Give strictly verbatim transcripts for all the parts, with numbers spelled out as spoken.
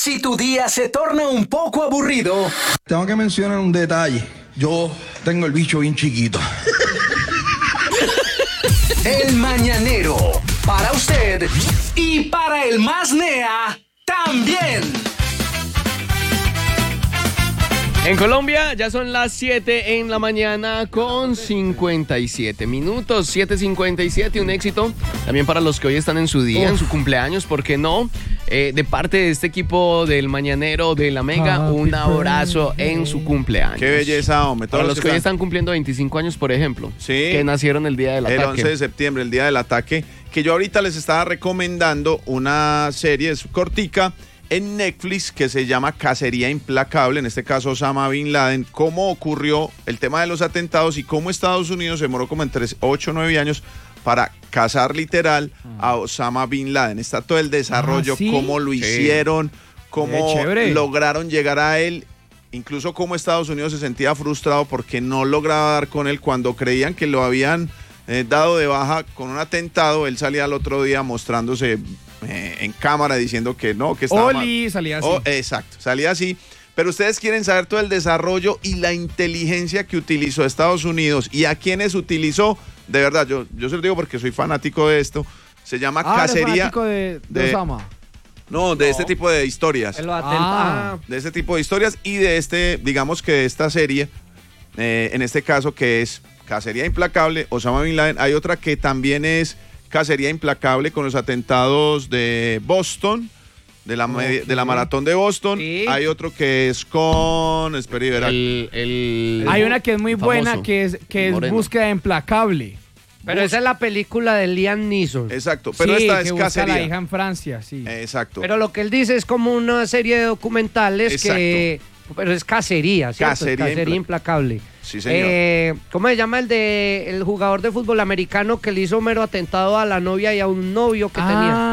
Si tu día se torna un poco aburrido, tengo que mencionar un detalle. Yo tengo el bicho bien chiquito. El Mañanero, para usted y para el más nea también. En Colombia ya son las siete en la mañana con cincuenta y siete minutos, siete cincuenta y siete, un éxito también para los que hoy están en su día, Uf. en su cumpleaños, ¿por qué no? Eh, de parte de este equipo del Mañanero de la Mega, Happy un abrazo birthday. En su cumpleaños. Qué belleza, hombre. Todos para los que, que hoy están cumpliendo veinticinco años, por ejemplo, sí, que nacieron el día del ataque. El once de septiembre, el día del ataque, que yo ahorita les estaba recomendando una serie, es cortica, en Netflix, que se llama Cacería Implacable, en este caso Osama Bin Laden, cómo ocurrió el tema de los atentados y cómo Estados Unidos se demoró como entre ocho o nueve años para cazar literal a Osama Bin Laden. Está todo el desarrollo, ah, ¿sí? cómo lo hicieron, sí. cómo lograron llegar a él, incluso cómo Estados Unidos se sentía frustrado porque no lograba dar con él cuando creían que lo habían eh, dado de baja con un atentado. Él salía al otro día mostrándose eh, en cámara diciendo que no, que estaba Oli, mal. salía así. Oh, exacto, salía así. Pero ustedes quieren saber todo el desarrollo y la inteligencia que utilizó Estados Unidos y a quienes utilizó. De verdad, yo, yo se lo digo porque soy fanático de esto. Se llama ah, Cacería. fanático de, de, de Osama. No, de no. este tipo de historias. Ah. De este tipo de historias y de este, digamos que de esta serie, eh, en este caso que es Cacería Implacable, Osama Bin Laden. Hay otra que también es Cacería Implacable con los atentados de Boston. De la, okay. de la maratón de Boston. ¿Sí? Hay otro que es con... Espera y verá. El, el, Hay una que es muy buena, famoso, que es, que es Búsqueda Implacable. Pero esa es la película de Liam Neeson. Exacto, pero sí, esta que es busca Cacería. A la hija en Francia, sí. Exacto. Pero lo que él dice es como una serie de documentales. Exacto. que... Pero es cacería, ¿cierto? Cacería, cacería implacable. Sí, señor. Eh, ¿Cómo se llama el de el jugador de fútbol americano que le hizo mero atentado a la novia y a un novio que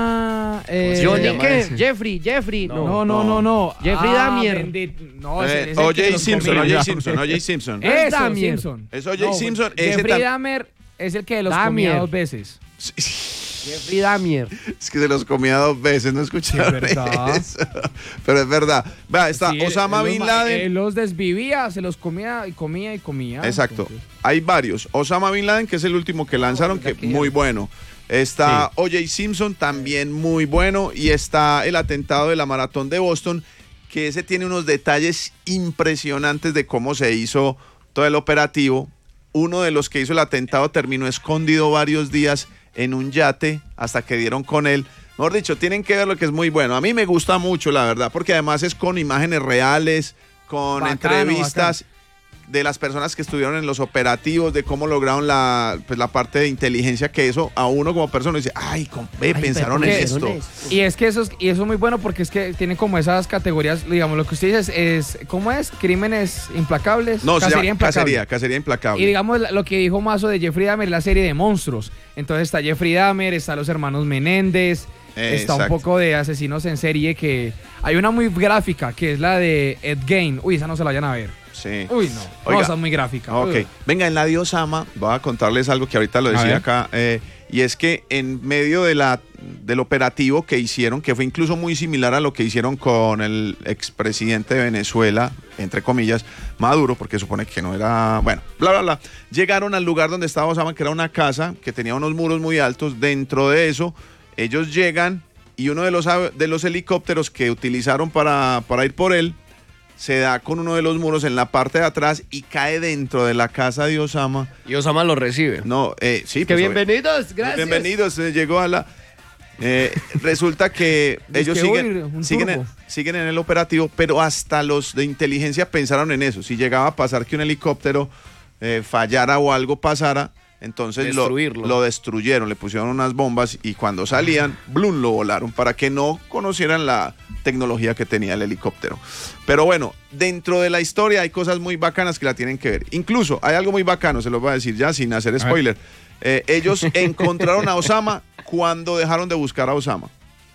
ah, tenía? Eh, Johnny, ¿qué? Ese? Jeffrey, Jeffrey. No, no, no, no. no. Jeffrey ah, Dahmer. No, eh, O J. Simpson, O J. Simpson, O J. Simpson. Es Dahmer. Simpson. Es O J. No, Simpson. Jeffrey Dahmer es el que los Dahmer. comía dos veces. Sí. Jeffrey Dahmer. Es que se los comía dos veces, no escucharon sí, ¿verdad? eso. Pero es verdad. Vea, está sí, él, Osama él Bin los, Laden. Él los desvivía, se los comía y comía y comía. Exacto. Entonces. Hay varios. Osama Bin Laden, que es el último que lanzaron, que muy bueno. Está sí. O J. Simpson, también muy bueno. Y está el atentado de la maratón de Boston, que ese tiene unos detalles impresionantes de cómo se hizo todo el operativo. Uno de los que hizo el atentado terminó escondido varios días en un yate hasta que dieron con él. Mejor dicho, tienen que ver lo que es muy bueno. A mí me gusta mucho, la verdad, porque además es con imágenes reales, con bacano, entrevistas bacano. de las personas que estuvieron en los operativos, de cómo lograron la, pues, la parte de inteligencia, que eso a uno como persona dice, ay, con, ve, ay pensaron en esto. Y es que eso es, y eso es muy bueno porque es que tienen como esas categorías, digamos, lo que usted dice es, es ¿cómo es? Crímenes implacables. No, cacería implacable. Cacería, cacería implacable. Y digamos lo que dijo Mazo de Jeffrey Dahmer, la serie de monstruos. Entonces está Jeffrey Dahmer, está los hermanos Menéndez, eh, está exacto. un poco de asesinos en serie, que hay una muy gráfica que es la de Ed Gein. Uy, esa no se la vayan a ver. Sí. Uy, no. Oiga, no, esa es muy gráfica. Ok. Uy. Venga, en la de Osama, voy a contarles algo que ahorita lo decía acá. Eh, y es que en medio de la, del operativo que hicieron, que fue incluso muy similar a lo que hicieron con el expresidente de Venezuela, entre comillas, Maduro, porque supone que no era... Bueno, bla, bla, bla. Llegaron al lugar donde estaba Osama, que era una casa que tenía unos muros muy altos. Dentro de eso, ellos llegan y uno de los, de los helicópteros que utilizaron para, para ir por él, se da con uno de los muros en la parte de atrás y cae dentro de la casa de Osama. Y Osama lo recibe. No, eh, sí. Que pues, bienvenidos, gracias. Bienvenidos, eh, llegó a la... Eh, resulta que ellos que siguen, uy, siguen, en, siguen en el operativo, pero hasta los de inteligencia pensaron en eso. Si llegaba a pasar que un helicóptero eh, fallara o algo pasara, entonces lo, lo destruyeron, le pusieron unas bombas y cuando salían, blum, lo volaron para que no conocieran la tecnología que tenía el helicóptero. Pero bueno, dentro de la historia hay cosas muy bacanas que la tienen que ver. Incluso hay algo muy bacano, se los voy a decir ya sin hacer spoiler. Eh, ellos encontraron a Osama cuando dejaron de buscar a Osama.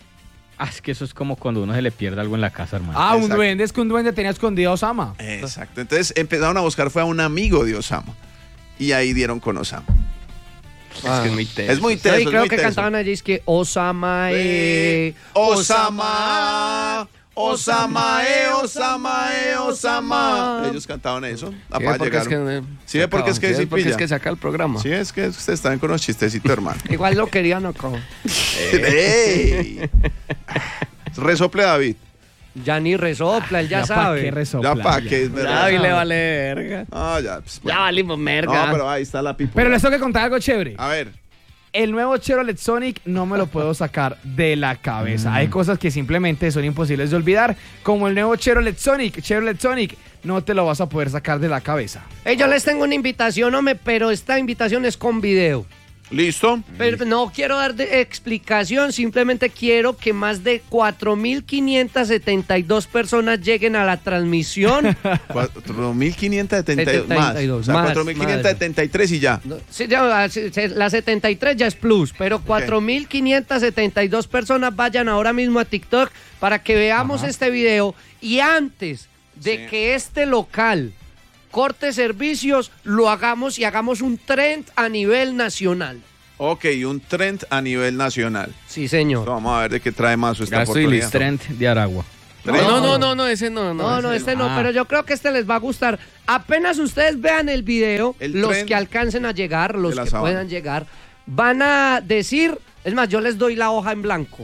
Ah, es que eso es como cuando uno se le pierde algo en la casa, hermano. Ah, exacto. Un duende, es que un duende tenía escondido a Osama. Exacto, entonces empezaron a buscar, fue a un amigo de Osama. Y ahí dieron con Osama. Ah, es que es muy teso. Es muy teso. Sí, creo muy que teso. cantaban allí, es que Osama, eh, Osama, Osamae, Osamae, Osama. Ellos cantaban eso. Sí, porque es que, sí, es porque es que, sí, sí, porque es que saca el programa. Sí, es que ustedes están con los chistecitos, hermano. Igual lo querían acá. ¡Ey! Resople, David. Ya ni resopla, él ya, Ya sabe. pa' qué resopla, Ya pa' ya. que es verdad. David le vale verga. Ah, ya. Pues, Ya bueno. valimos merga. No, pero ahí está la pipa. Pero les tengo que contar algo chévere. A ver. El nuevo Chevrolet Sonic no me lo puedo sacar de la cabeza. Hay cosas que simplemente son imposibles de olvidar, como el nuevo Chevrolet Sonic. Chevrolet Sonic no te lo vas a poder sacar de la cabeza. Hey, yo les tengo una invitación, hombre, pero esta invitación es con video. ¿Listo? Pero no quiero dar de explicación, simplemente quiero que más de cuatro mil quinientas setenta y dos personas lleguen a la transmisión. cuatro mil quinientos setenta y dos más. setenta y dos, O sea, más, cuatro mil quinientos setenta y tres y ya. Sí, ya, se- se- la setenta y tres ya es plus, pero cuatro mil quinientas setenta y dos personas vayan ahora mismo a TikTok para que veamos este video y antes de Sí. que este local corte servicios, lo hagamos y hagamos un trend a nivel nacional. Ok, un trend a nivel nacional. Sí, señor. Vamos a ver de qué trae más esta Gasto oportunidad. Trend de Aragua. No, no, no, no, no, ese no. No, no, ese este no, Ah. pero yo creo que este les va a gustar. Apenas ustedes vean el video, El los tren que alcancen a llegar, los de la que sabana. puedan llegar, van a decir, es más, yo les doy la hoja en blanco.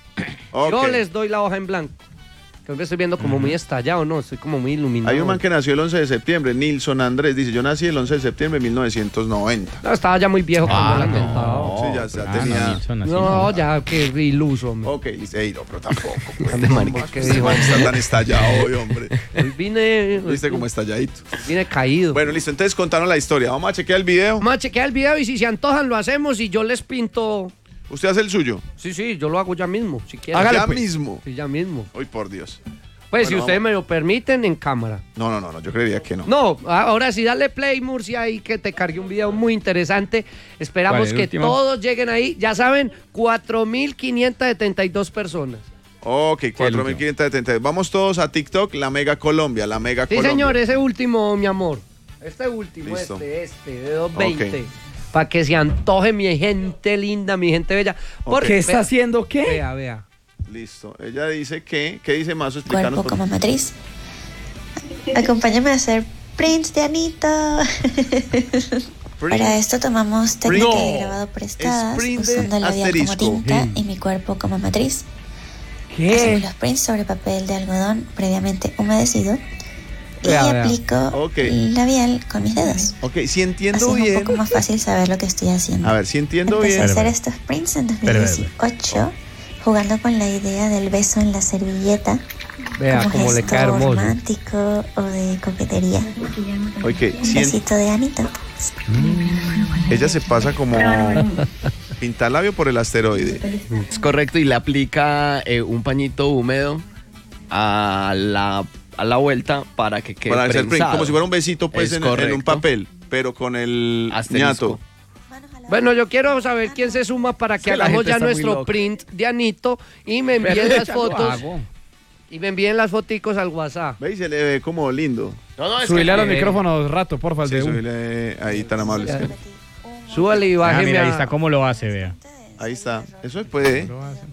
Ok. Yo les doy la hoja en blanco. Creo que estoy viendo como muy estallado, ¿no? Estoy como muy iluminado. Hay un man que nació el once de septiembre, Nilson Andrés, dice, yo nací el once de septiembre de mil novecientos noventa. No, estaba ya muy viejo cuando el no. atentado. Sí, ya, ya Ah, tenía... no, Nilsson, así No, ya, qué iluso, hombre. Ok, listo. Ey, no, pero tampoco. De marica, ¿qué Este dijo? man está tan estallado hoy, hombre. Hoy vine, Viste como estalladito. vine caído. Bueno, listo, entonces contaron la historia. Vamos a chequear el video. Vamos a chequear el video y si se antojan lo hacemos y yo les pinto. Usted hace el suyo. Sí, sí, yo lo hago ya mismo, si quieren. Hágale, ya pues. mismo. Sí, ya mismo. Uy, por Dios. Pues Bueno, si ustedes vamos. me lo permiten, en cámara. No, no, no, no, yo creería que no. No, ahora sí, dale play, Murcia, ahí que te cargue un video muy interesante. Esperamos ¿Cuál es el que último? todos lleguen ahí. Ya saben, cuatro mil quinientas setenta y dos personas. Ok, cuatro mil quinientos setenta. Vamos todos a TikTok, la Mega Colombia, la Mega Sí, Colombia. señor, ese último, mi amor. Este último, Listo. este, este, de doscientos veinte. Ok. Para que se antoje mi gente linda, mi gente bella. Porque, ¿Qué está vea, haciendo qué? Vea, vea. Listo. Ella dice que, ¿qué dice Mazo? Cuerpo Explícanos. por como matriz. Acompáñame a hacer prints de Anito. Print. Para esto tomamos técnica No. de grabado prestadas, Sprint de usando labial como asterisco. tinta y mi cuerpo como matriz. ¿Qué? Hacemos los prints sobre papel de algodón previamente humedecido y Vea, vea. aplico Ok. labial con mis dedos. Ok, si Así entiendo es un bien. poco más fácil saber lo que estoy haciendo. A ver, si entiendo Empecé bien. a hacer Espera, estos prints en dos mil Espera, dieciocho, jugando con la idea del beso en la servilleta. Vea como cómo le gesto cae hermoso. romántico o de coquetería. Ok, Un si en- besito de Anito. ella se pasa como pintar labio por el asteroide. Es correcto, y le aplica eh, un pañito húmedo a la, a la vuelta para que quede Para hacer print, prensado. como si fuera un besito pues Es en, en un correcto. papel, pero con el Asterisco. ñato. Bueno, yo quiero saber quién se suma para que Es que la hagamos gente ya está muy nuestro loca. print de Anito y me envíen Pero las ya lo fotos. hago. Y me envíen las foticos al WhatsApp. ¿Veis? Se le ve como lindo. No, no, es Subile a que- los micrófonos rato, porfa, el Sí, de un. subile ahí tan amable. Ya. Súbale y Ah, bájeme. mira, ahí a- está cómo lo hace, vea. Ahí está. Eso puede.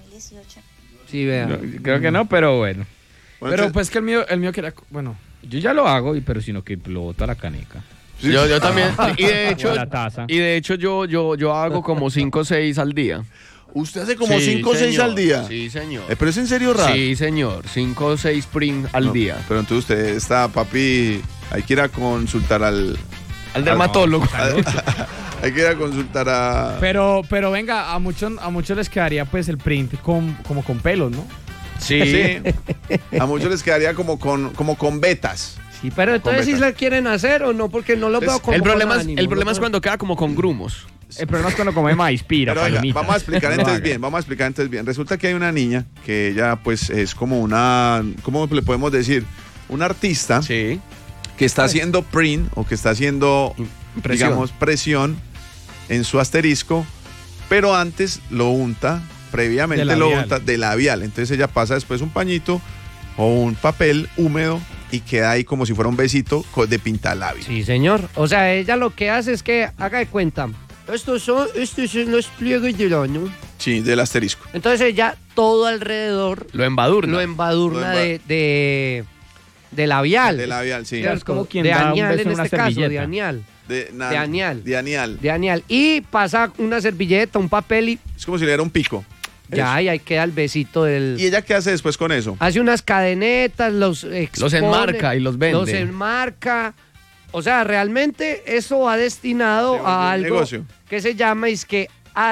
Sí, vea. No, creo que no, pero bueno. Bueno, Pero entonces- pues que el mío, el mío quería, bueno, Yo ya lo hago, y- pero sino que lo boto a la caneca. Sí. Yo, yo también. Y de hecho, O a la taza. y de hecho yo, yo, yo hago como cinco o seis al día. Usted hace como Sí, cinco o seis señor. al día. Sí, señor. Eh, pero es en serio raro. Sí, señor. cinco o seis print al No, día. Pero entonces usted está, papi, hay que ir a consultar al... Al dermatólogo. Hay que ir a consultar a... pero, pero venga, a muchos, a muchos les quedaría pues el print con, como con pelos, ¿no? Sí. Sí. A muchos les quedaría como con, como con vetas. Sí, pero entonces Con si beta. la quieren hacer o no, porque no lo veo Entonces, como El problema, con es, ánimo, el ¿no? problema es cuando queda como con grumos. El problema es cuando come maíz, pira, Pero oiga, palomita. vamos a explicar No lo entonces haga. bien, vamos a explicar entonces bien. Resulta que hay una niña que ella pues es como una, ¿cómo le podemos decir? Una artista Sí. que está haciendo print o que está haciendo, Presión. digamos, presión en su asterisco, pero antes lo unta, previamente De lo labial. unta de labial. Entonces ella pasa después un pañito o un papel húmedo y queda ahí como si fuera un besito co- de pintalabio. Sí, señor. O sea, ella lo que hace es que haga de cuenta. Estos son, estos son los pliegues del ano. Sí, Sí, del asterisco. Entonces ella todo alrededor Lo embadurna. lo embadurna Lo emba- de, de, de labial. De labial, sí. ¿Cierto? Es como quien de da un añal beso en en una este caso, de servilleta. añal. De, na- De añal. De añal. De añal. Y pasa una servilleta, un papel y Es como si le diera un pico. ya, y ahí queda el besito del... ¿Y ella qué hace después con eso? Hace unas cadenetas, los expone, Los enmarca y los vende. Los enmarca. O sea, realmente eso va destinado Se volvió a un algo negocio. que se llama es que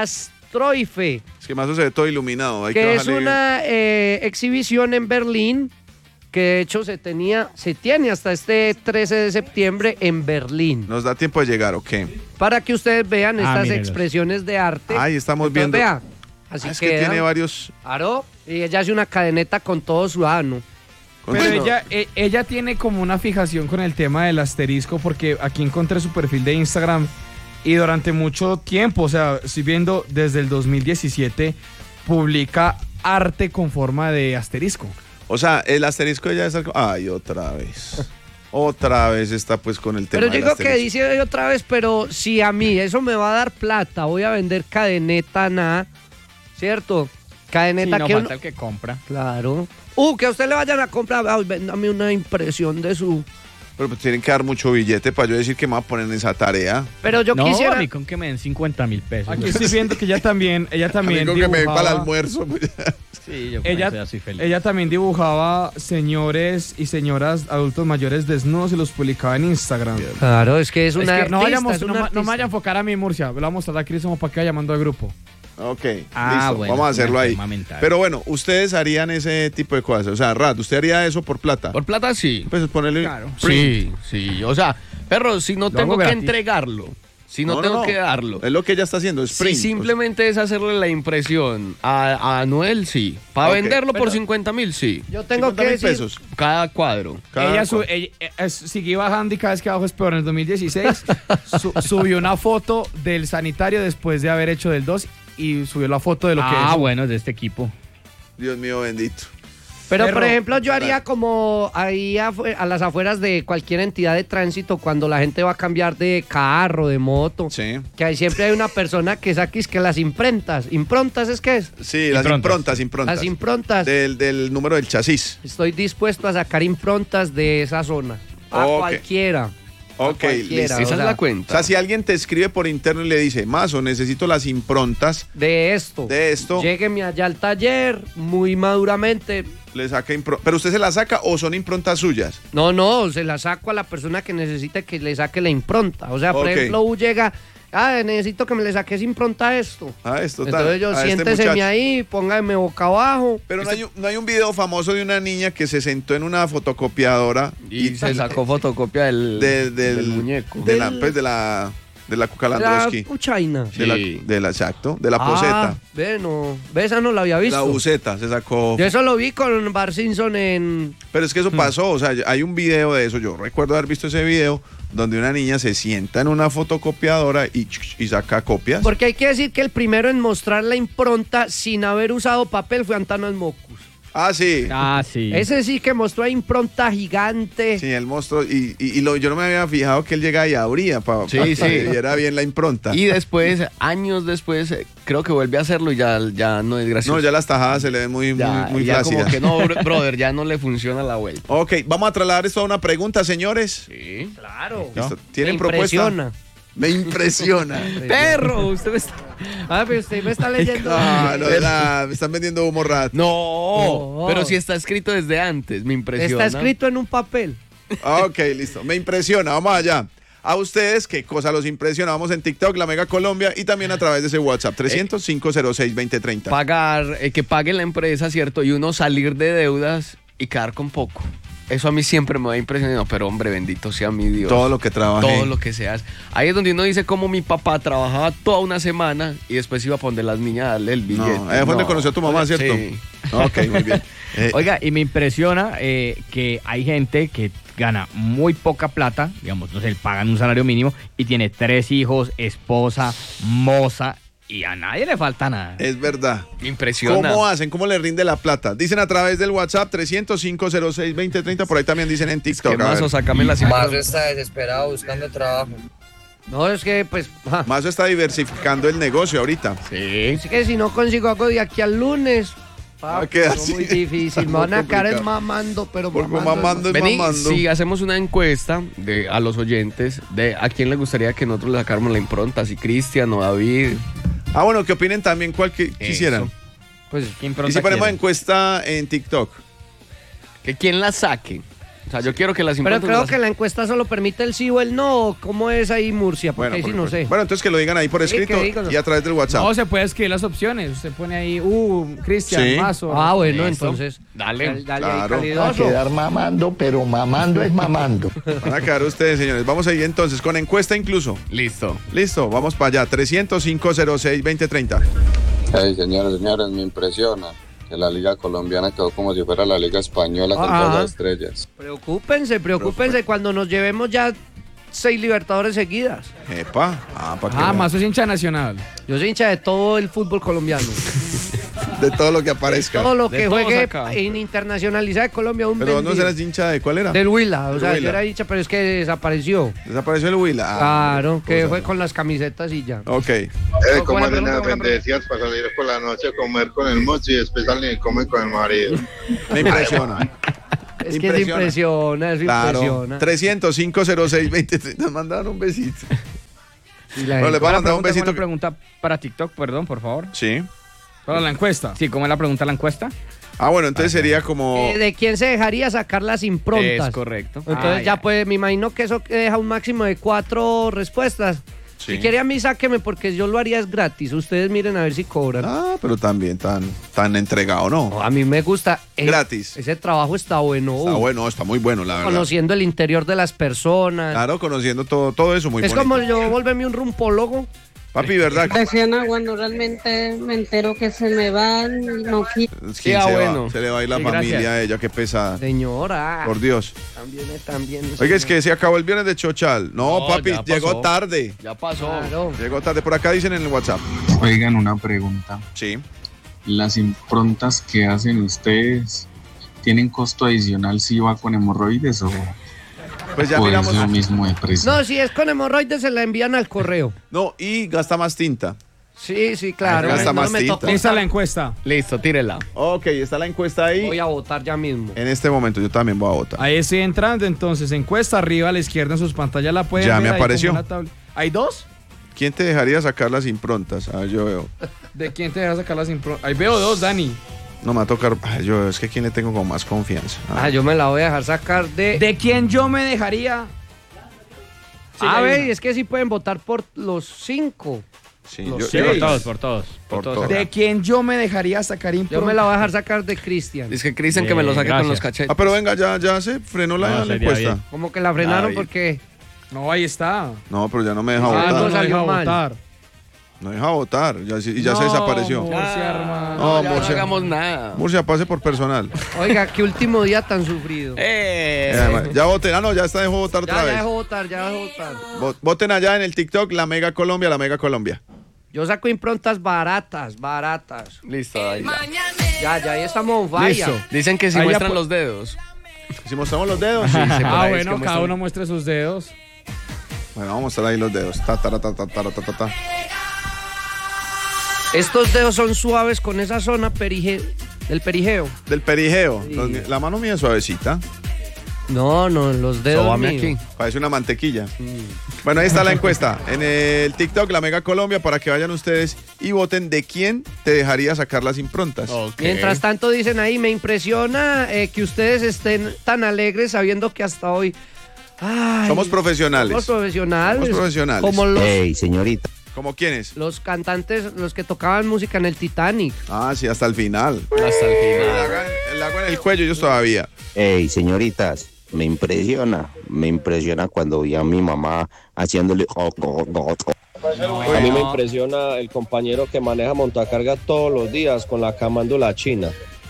Astroife, Es que más se ve todo iluminado. Hay que, que es bajarle- una eh, exhibición en Berlín, que de hecho se tenía, se tiene hasta este trece de septiembre en Berlín. Nos da tiempo de llegar, ¿ok? Para que ustedes vean Ah, estas mírenlos. expresiones de arte. Ahí estamos Entonces, viendo. vea, así Ah, es que queda. tiene varios... Claro, y ella hace una cadeneta con todo su ano. con- Pero Bueno, ella, e- ella tiene como una fijación con el tema del asterisco porque aquí encontré su perfil de Instagram y durante mucho tiempo, o sea, estoy viendo desde el dos mil diecisiete, publica arte con forma de asterisco. O sea, el asterisco ya está... Ay, otra vez. Otra vez está pues con el tema Pero yo del digo que asterisco. dice otra vez, pero si a mí eso me va a dar plata, voy a vender cadeneta nada, ¿cierto? Sí, Cadeneta no que falta uno... el que compra. Claro. Uh, que a usted le vayan a comprar, ay, véndame una impresión de su... Pero pues tienen que dar mucho billete para yo decir que me va a poner en esa tarea. Pero yo no, quisiera... a mí con que me den cincuenta mil pesos. Aquí estoy viendo que ella también, ella también Amigo, que me den para el dibujaba, almuerzo. pues, Sí, yo con ella, eso ya soy feliz. ella también dibujaba señores y señoras adultos mayores desnudos y los publicaba en Instagram. Claro, es que es Es una que no, artista, vayamos, es no, una ma- no me artista. vaya a enfocar a mí, Murcia. Lo vamos a mostrar a Cris como para que vaya llamando al grupo. Ok, Ah, listo, bueno, vamos a es una hacerlo ahí. enferma mental. Pero bueno, ustedes harían ese tipo de cosas. O sea, Rat, ¿usted haría eso por plata? Por plata sí. Pues ponerle... Claro. Sí, sí. O sea, perro, si no Lo tengo hago que gratis. entregarlo, si no, tengo que darlo, Es lo que ella está haciendo, es si print. simplemente es hacerle la impresión a, a Anuel, sí. Para Ok, venderlo por pero- cincuenta mil, sí. Yo tengo cincuenta que mil decir... pesos. Cada cuadro. Cada ella, cual. su- ella- eh, eh, siguió bajando y cada vez que abajo es peor. En el dos mil dieciséis su- subió una foto del sanitario después de haber hecho del dos y subió la foto de lo que Ah, es. bueno, es de este equipo. Dios mío bendito. Pero, Perro. por ejemplo, yo haría como ahí afu- a las afueras de cualquier entidad de tránsito cuando la gente va a cambiar de carro, de moto. Sí. Que ahí siempre hay una persona que saque es que las imprentas. ¿Improntas es que es? Sí, las Improntas. improntas, improntas. Las improntas. Del, del número del chasis. Estoy dispuesto a sacar improntas de esa zona. A Ok. cualquiera. A Ok, cualquiera, listo. o Esa es sea, la O cuenta. sea, si alguien te escribe por interno y le dice, Mazo, necesito las improntas De esto. de esto, Llégueme allá al taller, muy maduramente. le saca improntas. ¿Pero usted se las saca o son improntas suyas? No, no, se la saco a la persona que necesite que le saque la impronta. O sea, por Ok. ejemplo, U llega, ah, necesito que me le saques impronta a esto. Ah, esto Entonces yo, a este siénteseme muchacho. ahí, póngame boca abajo. Pero no hay, un- no hay un video famoso de una niña que se sentó en una fotocopiadora Y, se sacó fotocopia del, de- del, del muñeco. De la, Del- pues de la, de la Cuca La Landowski. puchaina. De la, Sí. de la, exacto, de la Ah, poseta. ve, no, ve, esa no la había visto. La buceta se sacó. Yo eso lo vi con Bar Simpson en... Pero es que eso pasó, o sea, hay un video de eso. Yo recuerdo haber visto ese video donde una niña se sienta en una fotocopiadora y, y saca copias. Porque hay que decir que el primero en mostrar la impronta sin haber usado papel fue Antanas Mocus. Ah, sí. Ah, sí. Ese sí que mostró la impronta gigante. Sí, el monstruo. Y, y, y lo, yo no me había fijado que él llegaba y abría para Sí, que sí. viera bien la impronta. Y después, años después, eh, creo que vuelve a hacerlo y ya, ya no es gracioso. No, ya las tajadas se le ven muy, Ya, muy, muy ya como flácidas. que no, bro- brother, ya no le funciona la vuelta. Ok, vamos a trasladar esto a una pregunta, señores. Sí. Claro. Listo. ¿Tienen Me propuesta? impresiona. Me impresiona. Perro, usted me está... Ah, pero usted me está leyendo. Ah, no, de nada, me están vendiendo humo rat. No, No. pero si está escrito desde antes, me impresiona. Está escrito en un papel. Ok, listo. Me impresiona. Vamos allá. A ustedes, ¿qué cosa los impresiona? Vamos en TikTok, La Mega Colombia, y también a través de ese WhatsApp, trescientos, cinco cero seis, veinte treinta. Pagar, eh, que pague la empresa, ¿cierto? Y uno salir de deudas y quedar con poco. Eso a mí siempre me va impresionando, pero hombre, bendito sea mi Dios. Todo lo que trabajé. Todo lo que seas. Ahí es donde uno dice cómo mi papá trabajaba toda una semana y después iba a poner las niñas a darle el billete. No, ahí fue donde conoció a tu mamá, ¿cierto? Sí. Ok, muy bien. Eh, Oiga, y me impresiona eh, que hay gente que gana muy poca plata, digamos, no sé, le pagan un salario mínimo y tiene tres hijos, esposa, moza, y a nadie le falta nada. es verdad. Me impresiona. ¿Cómo hacen? ¿Cómo le rinde la plata? Dicen a través del WhatsApp trescientos, cinco cero seis, veinte treinta. Por ahí también dicen en TikTok. ¿Qué a más? ver. O sácame las Mazo cifras. está desesperado buscando trabajo. No, es que pues... ja. Mazo está diversificando el negocio ahorita. Sí. Es que si no consigo algo de aquí al lunes... Va a quedar es muy así. difícil, me van a quedar es mamando, pero Porque mamando. mamando es Vení, mamando. si hacemos una encuesta de, a los oyentes de a quién le gustaría que nosotros le sacáramos la impronta, si Cristian o David. Ah, bueno, que opinen también cuál que Eso. quisieran. Pues, ¿Quién Y pronto si ponemos quiere? encuesta en TikTok. Que quién la saque. O sea, yo quiero que las pero improntas creo las- que la encuesta solo permite el sí o el no. ¿Cómo es ahí Murcia? Porque Bueno, ahí sí por- no sé. bueno, entonces que lo digan ahí por Sí, escrito que digan. y a través del WhatsApp. No, se puede escribir las opciones. Usted pone ahí, uh, Cristian, Sí. Mazo. Ah, bueno, Listo. entonces. Dale. Dale, dale ahí, Claro. Va a calidoso. quedar mamando, pero mamando es mamando. Van a quedar ustedes, señores. Vamos ahí entonces, con encuesta incluso. Listo. Listo, vamos para allá. trescientos cinco cero seis veinte treinta. Hey, señores, señores, me impresiona que la liga colombiana quedó como si fuera la liga española con Ajá. todas las estrellas. Preocúpense, preocúpense cuando nos llevemos ya seis Libertadores seguidas. Epa. Ah, para que Ah, vean. Mazo es hincha nacional. Yo soy hincha de todo el fútbol colombiano. De todo lo que aparezca. Todo lo De que todos juegue acá. en internacionalizada de Colombia, un Pero vos no vendido. serás hincha de cuál era. Del Huila, o Del sea, Huila. yo era hincha, pero es que desapareció. Desapareció el Huila. Ah, Claro, que cosa. fue con las camisetas y ya. Ok. Eh, ¿cómo ¿Cómo la hacen pregunta, las cómo la bendecidas para salir por la noche a comer con el mozo y después salen y comen con el marido? Me impresiona. Es que te impresiona, es Claro. impresiona. trescientos cinco cero seis veinte treinta. Nos mandaron un besito. Y la No, gente- les van a ¿Una mandar un pregunta, besito. una pregunta para TikTok, perdón, por favor? Sí. Para la encuesta. Sí, ¿cómo es la pregunta de la encuesta? Ah, bueno, entonces sería como. Eh, ¿De quién se dejaría sacar las improntas? Es correcto. Entonces Ah, ya ya. pues me imagino que eso deja un máximo de cuatro respuestas. Sí. Si quiere a mí sáqueme porque yo lo haría es gratis. Ustedes miren a ver si cobran. Ah, pero también tan, tan entregado, ¿no? No, a mí me gusta. eh, Gratis. Ese trabajo está bueno. Está uh, bueno, está muy bueno, la verdad. Conociendo el interior de las personas. Claro, conociendo todo, todo eso muy es bonito. como yo volverme un rumpólogo. Papi, ¿verdad? Impresiona cuando realmente me entero que se me van y no quiero. ¿Quién Sí, ah, se va? bueno. Se le va a ir la Sí, familia gracias. a ella, qué pesada. Señora. Por Dios. También, eh, también. Oiga, es que se acabó el viernes de Chochal. No, No, papi, ya llegó pasó. tarde. Ya pasó. Claro. Llegó tarde. Por acá dicen en el WhatsApp. Oigan, una pregunta. Sí. ¿Las improntas que hacen ustedes tienen costo adicional si va con hemorroides o, Pues ya o miramos. es lo mismo de precio? No, si es con hemorroides se la envían al correo. No, y gasta más tinta. Sí, sí, claro. Gasta no más me tinta. toca Lista votar. la encuesta. Listo, tírela. Ok, está la encuesta ahí. Voy a votar ya mismo. En este momento yo también voy a votar. Ahí estoy entrando, entonces, encuesta arriba a la izquierda en sus pantallas la pueden Ya ver me ahí como apareció. una tabla. ¿Hay dos? ¿Quién te dejaría sacar las improntas? Ah, yo veo. ¿De quién te dejas sacar las improntas? Ahí veo dos, Dani. No me va a tocar. Ay, yo es que quién le tengo con más confianza. Ah, Ah, yo me la voy a dejar sacar de... ¿De quién yo me dejaría? Sí, a hay ver, una. es que sí pueden votar por los cinco. sí, no yo, sé. Sí, yo- por todos, por todos. Por todos todos. acá. ¿De quién yo me dejaría sacar Yo improntas? me la voy a dejar sacar de Cristian. Dice que Cristian que me lo saque Bien, con los gracias. cachetes. Ah, pero venga, ya, ya se frenó la, No, la sería encuesta. bien. Como que la frenaron Ay. porque... No, ahí está. No, pero ya no me deja Ah, votar. no no salió deja mal. votar. No deja votar. Ya, sí- y ya se No, desapareció. Murcia, hermano. No, ya no Murcia. hagamos nada. Murcia, pase por personal. Oiga, qué último día tan sufrido. Eh. Eh, ya voten. Ah, no, ya está, dejó votar otra Ya, ya vez. dejo votar, ya dejo votar. Vo- Voten allá en el TikTok, la Mega Colombia, la Mega Colombia. Yo saco improntas baratas, baratas. Listo, ahí ya. Ya, ya, ahí estamos on fire. Listo. Dicen que si Ahí ya muestran pu- los dedos. Si mostramos los dedos. Sí, sí, por Ah, ahí es que bueno, cada muestran. uno muestre sus dedos. Bueno, vamos a mostrar ahí los dedos. Ta, ta, ta, ta, ta, ta, ta, ta, ta. Estos dedos son suaves con esa zona perige del perigeo. Del perigeo. Sí. Los- La mano mía es suavecita. No, no, los dedos Sóbame míos. aquí. Parece una mantequilla. Bueno, ahí está la encuesta. En el TikTok, la Mega Colombia, para que vayan ustedes y voten de quién te dejaría sacar las improntas. Ok. Mientras tanto dicen ahí, me impresiona eh, que ustedes estén tan alegres sabiendo que hasta hoy... Ay, Somos profesionales. somos profesionales. Somos profesionales. Como los, Ey, señorita. ¿Cómo quiénes? los cantantes, los que tocaban música en el Titanic. Ah, sí, hasta el final. Hasta el El final. agua, el agua en el cuello, ellos todavía. Ey, señoritas. Me impresiona. Me impresiona cuando vi a mi mamá haciéndole. A mí me impresiona el compañero que maneja montacarga todos los días con la camándula china.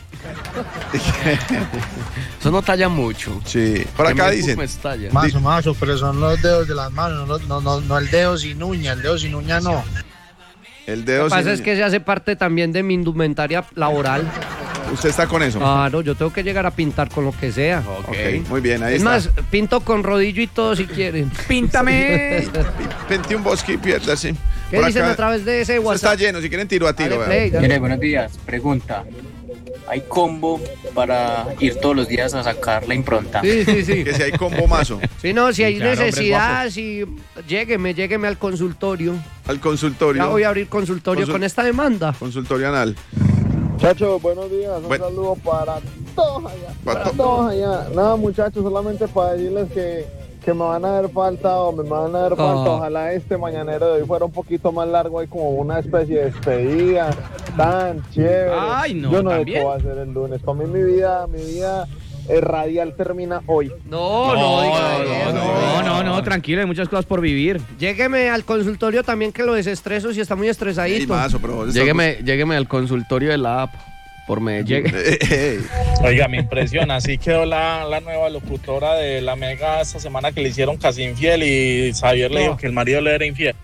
Eso no talla mucho. Sí. Por acá Que me- dicen. me estalla. Mazo, mazo, pero son los dedos de las manos, no, no, no, no el dedo sin uña, el dedo sin uña no. El Lo dedo que pasa sin- es que se hace parte también de mi indumentaria laboral. usted está con eso. Claro, yo tengo que llegar a pintar con lo que sea. Ok, muy bien, ahí es está. Es más, pinto con rodillo y todo si quieren. Píntame. Pinte un bosque y piérdase. ¿Qué Por dicen acá, a través de ese WhatsApp? Está lleno, si quieren tiro a tiro. Dale, play, dale. Mire, buenos días. Pregunta. ¿Hay combo para ir todos los días a sacar la impronta? Sí, sí, sí. Que si hay combo mazo. Sí, no, si Sí, hay claro, necesidad, si llégueme, llégueme al consultorio. Al consultorio. Ya voy a abrir consultorio Consul- con esta demanda. Consultorio anal. Muchachos, buenos días. Un Buen- saludo para todos allá. Para Para todos allá. Nada, muchachos, solamente para decirles que, que me van a dar falta o me van a dar falta. Oh. Ojalá este mañanero de hoy fuera un poquito más largo y como una especie de despedida tan chévere. Ay, no, Yo no sé ¿también? qué va a hacer el lunes. Para mí mi vida, mi vida eh, radial termina hoy. No, no, diga eso. No, no, no, tranquilo, hay muchas cosas por vivir. Llégueme al consultorio también que lo desestreso si está muy estresadito. Ey, mazo, pero vos estás- Llégueme, llégueme al consultorio de la app por Medellín. Oiga, me impresiona, así quedó la, la nueva locutora de la Mega esta semana que le hicieron casi infiel y Xavier le No. dijo que el marido le era infiel.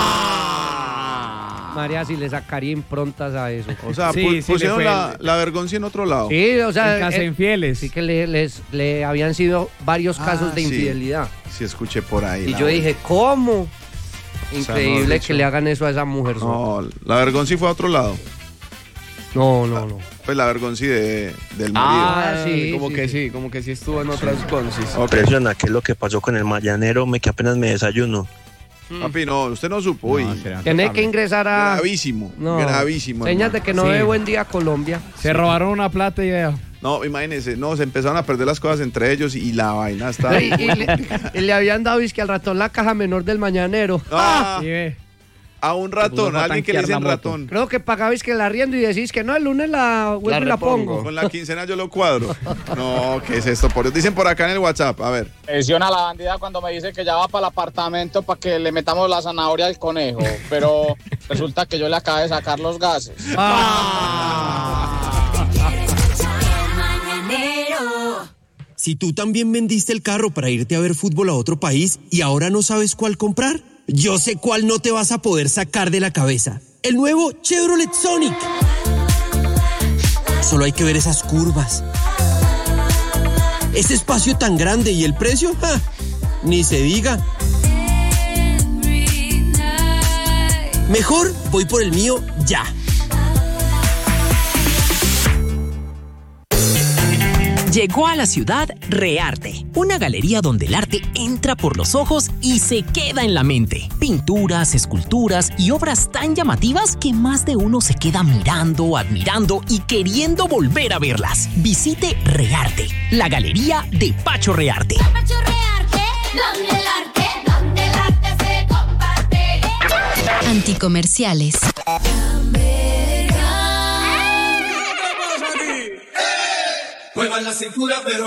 María, si le sacaría improntas a eso. O sea, Sí, pu- sí, pusieron le fue la, la vergüenza en otro lado. Sí, o sea, En casa eh, infieles. sí que le, les, le habían sido varios Ah, casos de sí. infidelidad. Sí, escuché por ahí. Y la yo verdad. dije, ¿cómo? sea, Increíble mejor dicho. que le hagan eso a esa mujer. No, la vergüenza fue a otro lado. No, no, no. Pues la vergüenza de, del marido. Ah, sí, como sí, que sí. sí, como que sí estuvo en otras concis. Ok. Impresiona, ¿qué es lo que pasó con el mañanero? Me que apenas me desayuno. Papi, no, usted no supo. uy. Tiene que ingresar a... Gravísimo, No. gravísimo. Señas de hermano. que no Sí. ve buen día Colombia. Se robaron una plata y ya. No, imagínense, no, se empezaron a perder las cosas entre ellos y la vaina está... Y, y le, y le habían dado que al ratón la caja menor del mañanero. Ah, Y ve. a un Se ratón, puso a a alguien que le tanquear dicen la moto. ratón. Creo que pagabais que la arriendo y decís que no, el lunes la vuelvo La y la repongo. pongo. Con la quincena yo lo cuadro. No, ¿qué es esto? Por Dios, dicen por acá en el WhatsApp, a ver. Presiona a la bandida cuando me dice que ya va para el apartamento para que le metamos la zanahoria al conejo, pero resulta que yo le acabé de sacar los gases. Si tú también vendiste el carro para irte a ver fútbol a otro país y ahora no sabes cuál comprar, yo sé cuál no te vas a poder sacar de la cabeza. El nuevo Chevrolet Sonic. Solo hay que ver esas curvas. Ese espacio tan grande y el precio, ¡ja! Ni se diga. Mejor voy por el mío ya. Llegó a la ciudad Rearte, una galería donde el arte entra por los ojos y se queda en la mente. Pinturas, esculturas y obras tan llamativas que más de uno se queda mirando, admirando y queriendo volver a verlas. Visite Rearte, la galería de Pacho Rearte. Pacho Rearte, donde el arte, donde el arte se comparte. Anticomerciales. Muevan la cintura, pero